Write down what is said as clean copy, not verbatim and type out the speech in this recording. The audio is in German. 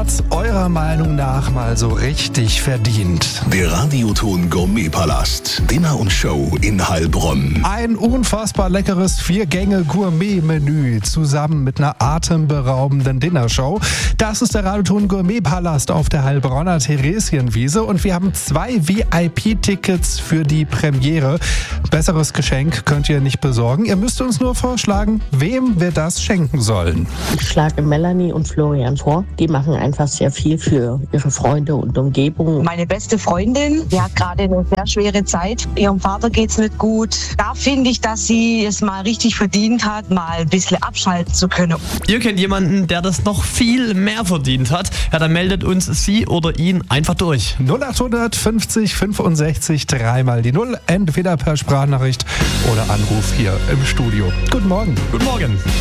hat's eurer Meinung nach mal so richtig verdient? Der Radioton Gourmetpalast. Dinner und Show in Heilbronn. Ein unfassbar leckeres 4-Gänge-Gourmet-Menü zusammen mit einer atemberaubenden Dinnershow. Das ist der Radioton Gourmetpalast auf der Heilbronner Theresienwiese und wir haben 2 VIP-Tickets für die Premiere. Besseres Geschenk könnt ihr nicht besorgen. Ihr müsst uns nur vorschlagen, wem wir das schenken sollen. Ich schlage Melanie und Florian vor. Die machen einfach sehr viel für ihre Freunde und Umgebung. Meine beste Freundin, die hat gerade eine sehr schwere Zeit. Ihrem Vater geht's nicht gut. Da finde ich, dass sie es mal richtig verdient hat, mal ein bisschen abschalten zu können. Ihr kennt jemanden, der das noch viel mehr verdient hat? Ja, dann meldet uns sie oder ihn einfach durch. 0800 50 65 3 mal die 0. Entweder per Sprachnachricht oder Anruf hier im Studio. Guten Morgen. Guten Morgen.